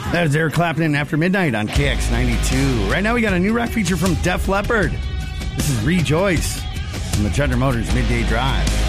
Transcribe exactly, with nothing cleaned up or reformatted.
That is Eric Clapton After Midnight on K X ninety-two. Right now we got a new rock feature from Def Leppard. This is Rejoice from the Cheddar Motors Midday Drive.